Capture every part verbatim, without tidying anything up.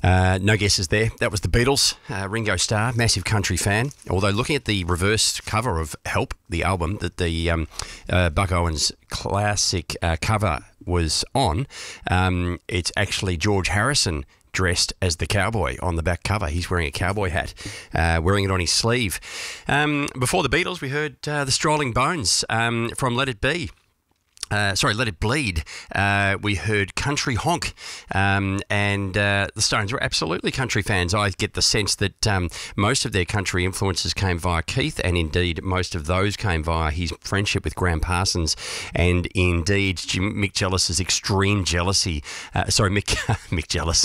Uh, no guesses there. That was the Beatles. Uh, Ringo Starr, massive country fan. Although looking at the reverse cover of Help, the album that the um, uh, Buck Owens classic uh, cover was on, um, it's actually George Harrison dressed as the cowboy on the back cover. He's wearing a cowboy hat, uh, wearing it on his sleeve. Um, before the Beatles, we heard uh, the Strolling Bones um, from Let It Be. Uh, sorry, Let It Bleed. Uh, we heard Country Honk, um, and uh, the Stones were absolutely country fans. I get the sense that um, most of their country influences came via Keith, and indeed most of those came via his friendship with Graham Parsons, and indeed Jim, Mick Jealous's extreme jealousy. Uh, sorry, Mick Mick Jealous,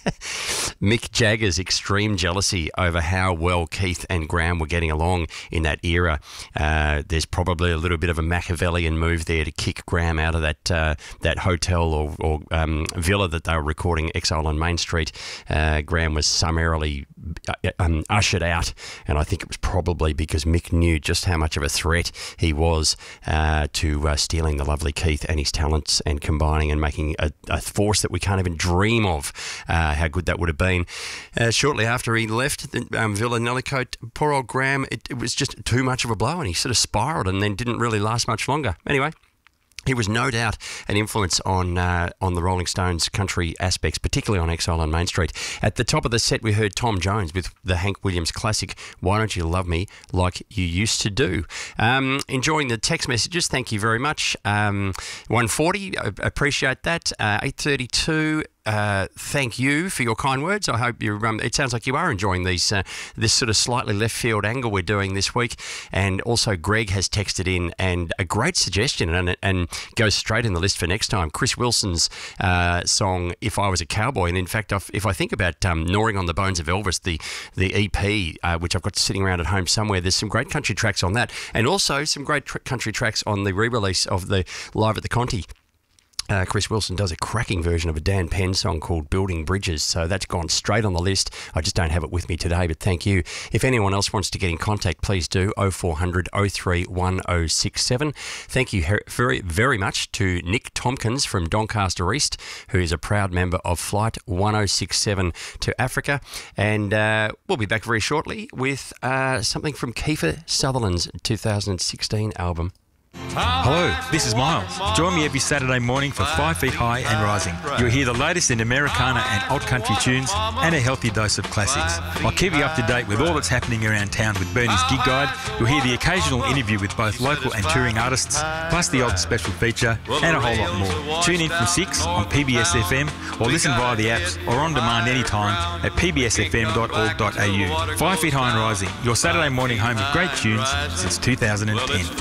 Mick Jagger's extreme jealousy over how well Keith and Graham were getting along in that era. Uh, there's probably a little bit of a Machiavellian move there to kick Graham out of that uh, that hotel or, or um, villa that they were recording Exile on Main Street. Uh, Graham was summarily uh, um, ushered out, and I think it was probably because Mick knew just how much of a threat he was uh, to uh, stealing the lovely Keith and his talents and combining and making a, a force that we can't even dream of uh, how good that would have been. Uh, shortly after he left the um, Villa Nellicote, poor old Graham, it, it was just too much of a blow, and he sort of spiralled and then didn't really last much longer. Anyway, he was no doubt an influence on uh, on the Rolling Stones country aspects, particularly on Exile on Main Street. At the top of the set, we heard Tom Jones with the Hank Williams classic, Why Don't You Love Me Like You Used to Do. Um, enjoying the text messages, thank you very much. Um, one forty, I appreciate that. Uh, eight thirty-two, Uh, thank you for your kind words. I hope you're. Um, it sounds like you are enjoying these uh, this sort of slightly left field angle we're doing this week. And also, Greg has texted in and a great suggestion, and and goes straight in the list for next time. Chris Wilson's uh, song "If I Was a Cowboy," and in fact, if, if I think about um, "Gnawing on the Bones of Elvis," the the E P uh, which I've got sitting around at home somewhere, there's some great country tracks on that, and also some great tr- country tracks on the re-release of the Live at the Conti. Uh, Chris Wilson does a cracking version of a Dan Penn song called Building Bridges, so that's gone straight on the list. I just don't have it with me today, but thank you. If anyone else wants to get in contact, please do, oh four hundred, oh three one oh six seven. Thank you her- very, very much to Nick Tompkins from Doncaster East, who is a proud member of Flight one oh six seven to Africa. And uh, we'll be back very shortly with uh, something from Kiefer Sutherland's two thousand sixteen album. Hello, this is Miles. Join me every Saturday morning for Five Feet High and Rising. You'll hear the latest in Americana and old country tunes and a healthy dose of classics. I'll keep you up to date with all that's happening around town with Bernie's Gig Guide. You'll hear the occasional interview with both local and touring artists, plus the odd special feature and a whole lot more. Tune in from six on P B S F M or listen via the apps or on demand anytime at p b s f m dot org dot a u. Five Feet High and Rising, your Saturday morning home of great tunes since two thousand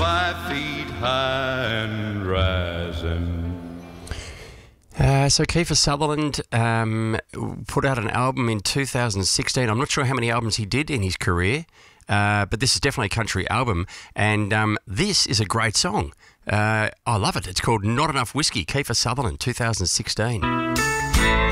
ten. High and rising. Uh, so Kiefer Sutherland um, put out an album in two thousand sixteen. I'm not sure how many albums he did in his career, uh, but this is definitely a country album, and um, this is a great song. Uh, I love it. It's called Not Enough Whiskey, Kiefer Sutherland, two thousand sixteen.